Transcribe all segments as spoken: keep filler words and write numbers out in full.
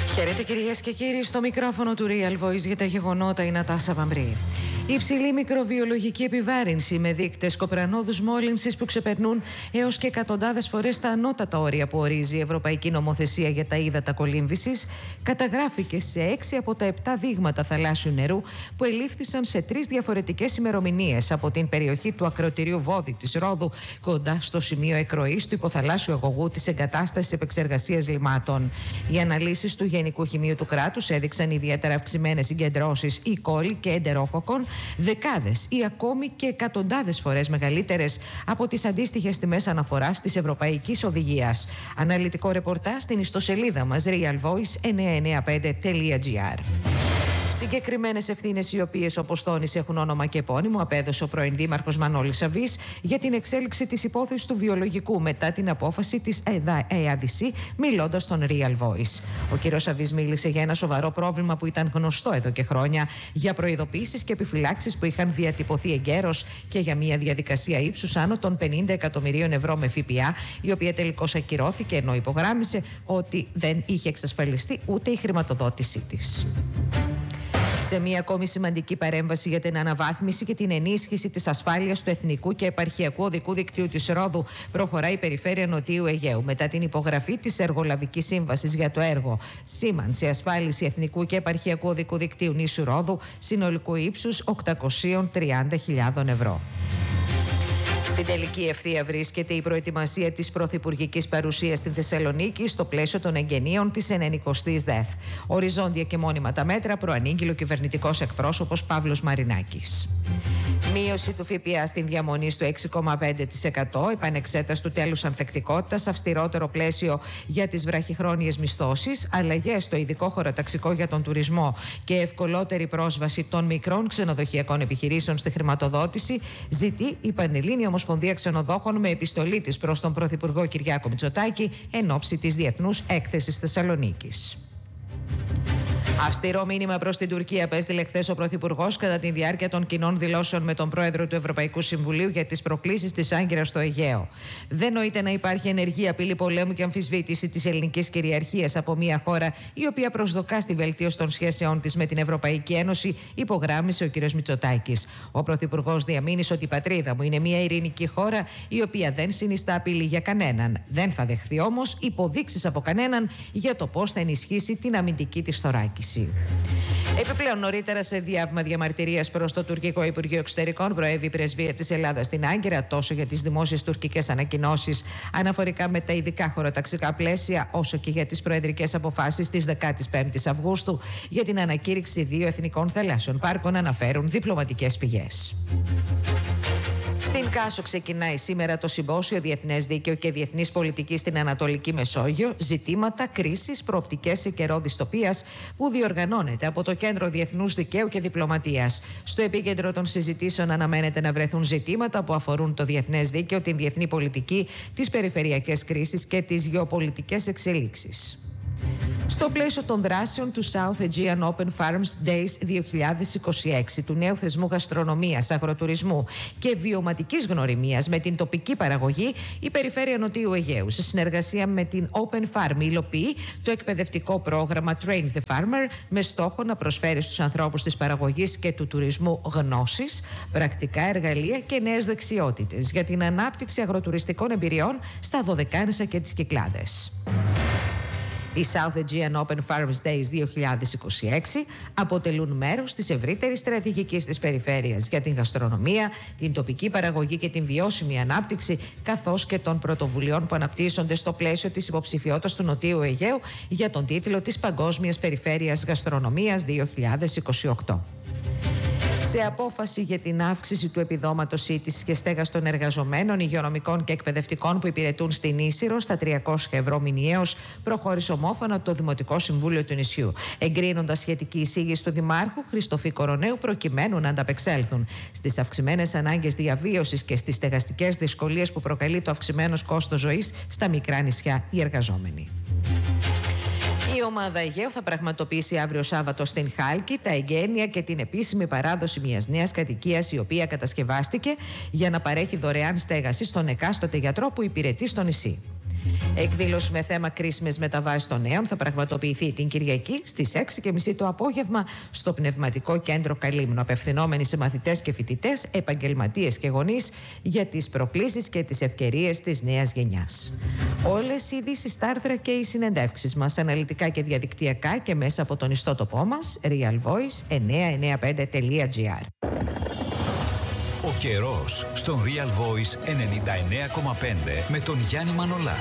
Χαίρετε κυρίες και κύριοι, στο μικρόφωνο του Real Voice για τα γεγονότα η Νατάσα Βαμβρή. Η υψηλή μικροβιολογική επιβάρυνση με δείκτες κοπρανόδους μόλυνσης που ξεπερνούν έως και εκατοντάδες φορές τα ανώτατα όρια που ορίζει η Ευρωπαϊκή Νομοθεσία για τα ύδατα κολύμβησης καταγράφηκε σε έξι από τα επτά δείγματα θαλάσσιου νερού που ελήφθησαν σε τρεις διαφορετικές ημερομηνίες από την περιοχή του ακροτηρίου Βόδι της Ρόδου, κοντά στο σημείο εκροής του υποθαλάσσιου αγωγού της εγκατάστασης επεξεργασίας λιμάτων. Οι αναλύσεις του Γενικού Χημείου του κράτους έδειξαν ιδιαίτερα αυξημένες συγκεντρώσεις E. coli και εντερόκοκκων, δεκάδες ή ακόμη και εκατοντάδες φορές μεγαλύτερες από τις αντίστοιχες τιμές αναφοράς της Ευρωπαϊκής Οδηγίας. Αναλυτικό ρεπορτάζ στην ιστοσελίδα μας real voice εννιακόσια ενενήντα πέντε τελεία gr. Συγκεκριμένες ευθύνες, οι οποίες όπως τόνισε έχουν όνομα και επώνυμο, απέδωσε ο πρώην Δήμαρχος Μανώλης Σαββής για την εξέλιξη της υπόθεσης του βιολογικού μετά την απόφαση της ΕΑΔΣ, μιλώντας στον Real Voice. Ο κ. Σαββής μίλησε για ένα σοβαρό πρόβλημα που ήταν γνωστό εδώ και χρόνια, για προειδοποιήσεις και επιφυλάξεις που είχαν διατυπωθεί εγκαίρως και για μια διαδικασία ύψους άνω των πενήντα εκατομμυρίων ευρώ με ΦΠΑ, η οποία τελικώς ακυρώθηκε, ενώ υπογράμμισε ότι δεν είχε εξασφαλιστεί ούτε η χρηματοδότησή της. Σε μια ακόμη σημαντική παρέμβαση για την αναβάθμιση και την ενίσχυση της ασφάλειας του Εθνικού και Επαρχιακού Οδικού Δικτύου της Ρόδου, προχωράει η Περιφέρεια Νοτιού Αιγαίου μετά την υπογραφή της Εργολαβικής Σύμβασης για το έργο Σήμανση Ασφάλιση Εθνικού και Επαρχιακού Οδικού Δικτύου νήσου Ρόδου, συνολικού ύψους οκτακόσιες τριάντα χιλιάδες ευρώ. Στην τελική ευθεία βρίσκεται η προετοιμασία της πρωθυπουργικής παρουσίας στη Θεσσαλονίκη στο πλαίσιο των εγγενείων της ενενηκοστής ΔΕΘ. Οριζόντια και μόνιμα τα μέτρα προανήγγειλε ο κυβερνητικός εκπρόσωπος Παύλος Μαρινάκης. Μείωση του ΦΠΑ στην διαμονή στο έξι κόμμα πέντε τοις εκατό, επανεξέταση του τέλους ανθεκτικότητας, αυστηρότερο πλαίσιο για τις βραχυχρόνιες μισθώσεις, αλλαγές στο ειδικό χωροταξικό για τον τουρισμό και ευκολότερη πρόσβαση των μικρών ξενοδοχειακών επιχειρήσεων στη χρηματοδότηση, ζητεί η Πανελλήνια Ομοσπονδία Ξενοδόχων με επιστολή της προς τον Πρωθυπουργό Κυριάκο Μητσοτάκη εν ώψη της Διεθνούς Έκθεσης Θεσσαλονίκης. Αυστηρό μήνυμα προς την Τουρκία απέστειλε χθες ο Πρωθυπουργός κατά τη διάρκεια των κοινών δηλώσεων με τον Πρόεδρο του Ευρωπαϊκού Συμβουλίου για τις προκλήσεις της Άγκυρας στο Αιγαίο. Δεν νοείται να υπάρχει ενεργή απειλή πολέμου και αμφισβήτηση της ελληνικής κυριαρχίας από μια χώρα η οποία προσδοκά στη βελτίωση των σχέσεών της με την Ευρωπαϊκή Ένωση, υπογράμμισε ο κ. Μητσοτάκης. Ο Πρωθυπουργός διαμήνυσε ότι η πατρίδα μου είναι μια ειρηνική χώρα η οποία δεν συνιστά απειλή για κανέναν. Δεν θα δεχθεί όμως υποδείξεις από κανέναν για το πώς θα ενισχύσει την αμυντική της θωράκιση. Επιπλέον, νωρίτερα σε διάβημα διαμαρτυρίας προς το τουρκικό Υπουργείο Εξωτερικών, προέβη η πρεσβεία της Ελλάδας στην Άγκυρα τόσο για τις δημόσιες τουρκικές ανακοινώσεις αναφορικά με τα ειδικά χωροταξικά πλαίσια, όσο και για τις προεδρικές αποφάσεις της δεκαπέντε Αυγούστου για την ανακήρυξη δύο εθνικών θαλάσσιων πάρκων, αναφέρουν διπλωματικές πηγές. Στην Κάσο ξεκινάει σήμερα το Συμπόσιο Διεθνές Δίκαιο και Διεθνής Πολιτική στην Ανατολική Μεσόγειο, ζητήματα κρίσης, προοπτικές σε καιρό δυστοπίας, που διοργανώνεται από το Κέντρο Διεθνούς Δικαίου και Διπλωματίας. Στο επίκεντρο των συζητήσεων αναμένεται να βρεθούν ζητήματα που αφορούν το διεθνές δίκαιο, την διεθνή πολιτική, τις περιφερειακές κρίσεις και τις γεωπολιτικές εξελίξεις. Στο πλαίσιο των δράσεων του South Aegean Open Farms Days δύο χιλιάδες είκοσι έξι, του νέου θεσμού γαστρονομίας, αγροτουρισμού και βιωματικής γνωριμίας με την τοπική παραγωγή, η Περιφέρεια Νοτιού Αιγαίου, σε συνεργασία με την Open Farm, υλοποιεί το εκπαιδευτικό πρόγραμμα Train the Farmer, με στόχο να προσφέρει στους ανθρώπους της παραγωγής και του τουρισμού γνώσεις, πρακτικά εργαλεία και νέες δεξιότητες για την ανάπτυξη αγροτουριστικών εμπειριών στα Δωδεκάνησα και τις Κυκλάδες. Οι South Aegean Open Farms Days δύο χιλιάδες είκοσι έξι αποτελούν μέρος της ευρύτερης στρατηγικής της περιφέρειας για την γαστρονομία, την τοπική παραγωγή και την βιώσιμη ανάπτυξη, καθώς και των πρωτοβουλειών που αναπτύσσονται στο πλαίσιο της υποψηφιότητας του Νοτιού Αιγαίου για τον τίτλο της Παγκόσμιας Περιφέρειας Γαστρονομίας δύο χιλιάδες είκοσι οκτώ. Σε απόφαση για την αύξηση του επιδόματος ήττης και στέγας των εργαζομένων, υγειονομικών και εκπαιδευτικών που υπηρετούν στην Ίσυρο στα τριακόσια ευρώ μηνιαίως, προχώρησε ομόφωνα το Δημοτικό Συμβούλιο του νησιού, εγκρίνοντας σχετική εισήγηση του Δημάρχου Χριστοφή Κοροναίου, προκειμένου να ανταπεξέλθουν στις αυξημένες ανάγκες διαβίωσης και στις στεγαστικές δυσκολίες που προκαλεί το αυξημένος κόστος ζωής στα μικρά νησιά οι εργαζόμενοι. Η ομάδα Αιγαίου θα πραγματοποιήσει αύριο Σάββατο στην Χάλκη τα εγγένεια και την επίσημη παράδοση μιας νέας κατοικίας, η οποία κατασκευάστηκε για να παρέχει δωρεάν στέγαση στον εκάστοτε γιατρό που υπηρετεί στο νησί. Εκδήλωση με θέμα κρίσιμες μεταβάσεις των νέων θα πραγματοποιηθεί την Κυριακή στις έξι και μισή το απόγευμα στο Πνευματικό Κέντρο Καλύμνου, απευθυνόμενοι σε μαθητές και φοιτητές, επαγγελματίες και γονείς για τις προκλήσεις και τις ευκαιρίες της νέας γενιάς. Όλες οι ειδήσεις, τα άρθρα και οι συνεντεύξεις μας αναλυτικά και διαδικτυακά και μέσα από τον ιστότοπό μας real voice εννιακόσια ενενήντα πέντε τελεία gr. Ο καιρός στον Real Voice ενενήντα εννέα κόμμα πέντε με τον Γιάννη Μανολά.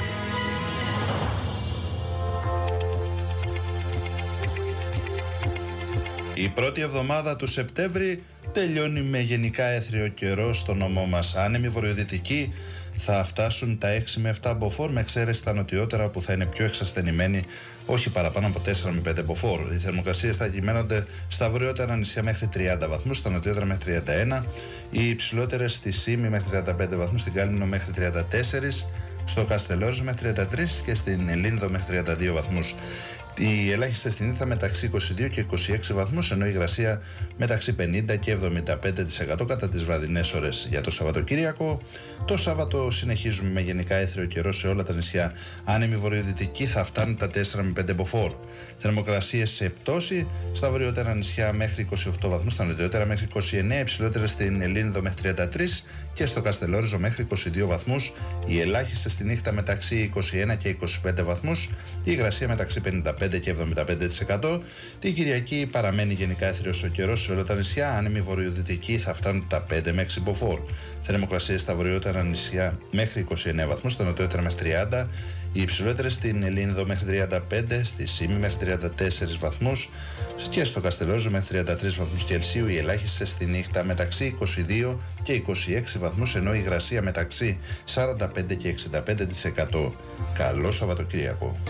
Η πρώτη εβδομάδα του Σεπτέμβρη τελειώνει με γενικά έθριο καιρό στο νομό μας. Άνεμοι βορειοδυτικοί θα φτάσουν τα έξι με επτά μποφόρ, με εξαίρεση τα νοτιότερα που θα είναι πιο εξασθενημένοι, όχι παραπάνω από τέσσερα με πέντε μποφόρ. Οι θερμοκρασίες θα κυμαίνονται στα βορειότερα νησιά μέχρι τριάντα βαθμούς, στα νοτιότερα μέχρι τριάντα ένα, οι υψηλότερες στη Σύμη μέχρι τριάντα πέντε βαθμούς, στην Κάλυμνο μέχρι τριάντα τέσσερα, στο Καστελόριζο μέχρι τριάντα τρία και στην Ελλήνδο μέχρι τριάντα δύο βαθμούς. Η ελάχιστη στην Ήττα μεταξύ είκοσι δύο και είκοσι έξι βαθμούς, ενώ η υγρασία μεταξύ πενήντα και εβδομήντα πέντε τοις εκατό κατά τις βραδινές ώρες. Για το Σαββατοκύριακο, το Σάββατο συνεχίζουμε με γενικά έθριο καιρό σε όλα τα νησιά. Άνεμοι βορειοδυτικοί θα φτάνουν τα τέσσερα με πέντε μποφόρ. Θερμοκρασίες σε πτώση στα βορειότερα νησιά μέχρι είκοσι οκτώ βαθμούς, στα νοτιότερα μέχρι είκοσι εννέα, υψηλότερες στην Ελλήνδο μέχρι τριάντα τρία και στο Καστελόριζο μέχρι είκοσι δύο βαθμούς. Η ελάχιστη στη νύχτα μεταξύ είκοσι ένα και είκοσι πέντε βαθμούς, η υγρασία μεταξύ πενήντα πέντε και εβδομήντα πέντε τοις εκατό. Την Κυριακή παραμένει γενικά έθριος ο καιρός σε όλα τα νησιά. Άνεμοι βορειοδυτικοί θα φτάνουν τα πέντε με έξι μποφόρ. Θερμοκρασίες στα βορειότερα νησιά μέχρι είκοσι εννέα βαθμούς, στα νοτιότερα μέχρι τριάντα, οι υψηλότερες στην Ελλήνδο μέχρι τριάντα πέντε, στη Σύμη μέχρι τριάντα τέσσερα βαθμούς και στο Καστελόριζο μέχρι τριάντα τρία βαθμούς Κελσίου. Οι ελάχιστες στη νύχτα μεταξύ είκοσι δύο και είκοσι έξι βαθμούς, ενώ η υγρασία μεταξύ σαράντα πέντε και εξήντα πέντε τοις εκατό. Καλό Σαββατοκύριακο.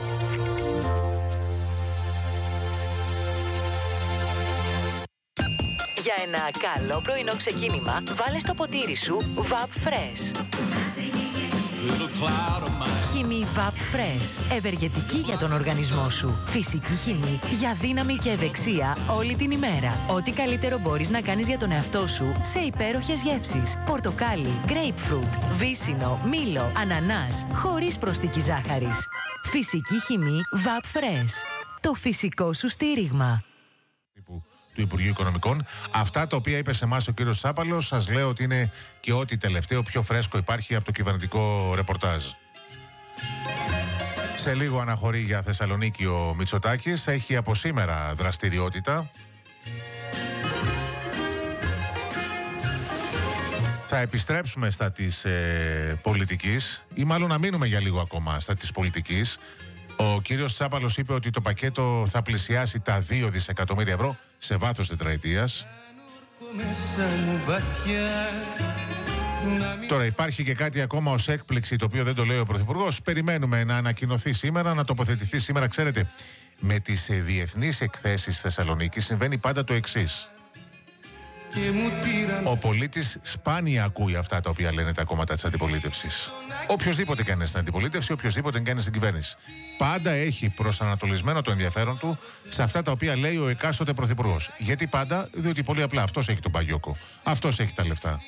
Για ένα καλό πρωινό ξεκίνημα, βάλε στο ποτήρι σου Vap Fresh. Χυμή Vap Fresh. Ευεργετική για τον οργανισμό σου. Φυσική χυμή για δύναμη και ευεξία όλη την ημέρα. Ό,τι καλύτερο μπορείς να κάνεις για τον εαυτό σου σε υπέροχες γεύσεις. Πορτοκάλι, grapefruit, βύσσινο, μήλο, ανανάς, χωρίς προσθήκη ζάχαρης. Φυσική χυμή Vap Fresh. Το φυσικό σου στήριγμα. Του Υπουργείου Οικονομικών. Αυτά τα οποία είπε σε εμάς ο κύριος Τσάπαλος, σας λέω ότι είναι και ό,τι τελευταίο πιο φρέσκο υπάρχει από το κυβερνητικό ρεπορτάζ. Σε λίγο αναχωρεί για Θεσσαλονίκη ο Μητσοτάκης, έχει από σήμερα δραστηριότητα. Θα επιστρέψουμε στα της ε, πολιτικής, ή μάλλον να μείνουμε για λίγο ακόμα στα της πολιτικής. Ο κύριος Τσάπαλος είπε ότι το πακέτο θα πλησιάσει τα δύο δισεκατομμύρια ευρώ σε βάθος τετραετίας. Τώρα υπάρχει και κάτι ακόμα ως έκπληξη, το οποίο δεν το λέει ο Πρωθυπουργός. Περιμένουμε να ανακοινωθεί σήμερα, να τοποθετηθεί σήμερα. Ξέρετε, με τις διεθνείς εκθέσεις Θεσσαλονίκη συμβαίνει πάντα το εξής. Ο πολίτης σπάνια ακούει αυτά τα οποία λένε τα κόμματα της αντιπολίτευσης. Οποιοςδήποτε κάνει στην αντιπολίτευση, οποιοςδήποτε κάνει στην κυβέρνηση. Πάντα έχει προσανατολισμένο το ενδιαφέρον του σε αυτά τα οποία λέει ο εκάστοτε πρωθυπουργός. Γιατί πάντα, διότι πολύ απλά αυτός έχει τον παγιόκο. Αυτός έχει τα λεφτά.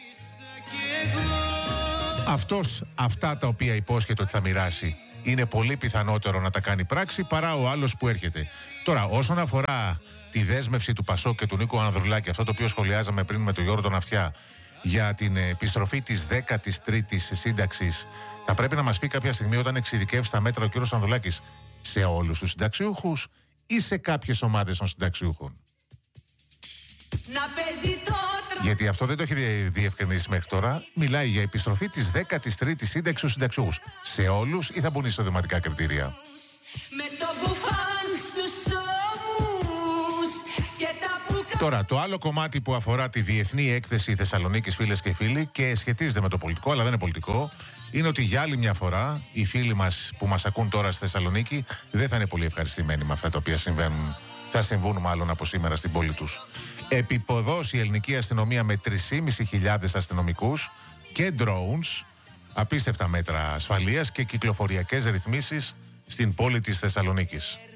Αυτός αυτά τα οποία υπόσχεται ότι θα μοιράσει είναι πολύ πιθανότερο να τα κάνει πράξη παρά ο άλλος που έρχεται. Τώρα, όσον αφορά τη δέσμευση του Πασόκ και του Νίκου Ανδρουλάκη, αυτό το οποίο σχολιάζαμε πριν με τον Γιώργο τον Αυτιά, για την επιστροφή της δέκατης τρίτης σύνταξης, θα πρέπει να μας πει κάποια στιγμή, όταν εξειδικεύσει τα μέτρα ο κ. Ανδρουλάκης, σε όλους τους συνταξιούχους ή σε κάποιες ομάδες των συνταξιούχων. Να παίζει το... Γιατί αυτό δεν το έχει διευκρινίσει μέχρι τώρα. Μιλάει για επιστροφή της δέκατης τρίτης σύνταξης στους συνταξιούχους. Σε όλους ή θα μπουν εισοδηματικά κριτήρια. Με το μπουφάν στους ώμους και τα πουκα... Τώρα, το άλλο κομμάτι που αφορά τη διεθνή έκθεση Θεσσαλονίκης, φίλες και φίλοι, και σχετίζεται με το πολιτικό, αλλά δεν είναι πολιτικό, είναι ότι για άλλη μια φορά οι φίλοι μας που μας ακούν τώρα στη Θεσσαλονίκη δεν θα είναι πολύ ευχαριστημένοι με αυτά τα οποία συμβαίνουν, θα συμβούν μάλλον από σήμερα στην πόλη τους. Επιποδώσει η ελληνική αστυνομία με τρεις χιλιάδες πεντακόσιους αστυνομικούς και drones, απίστευτα μέτρα ασφαλείας και κυκλοφοριακές ρυθμίσεις στην πόλη της Θεσσαλονίκης.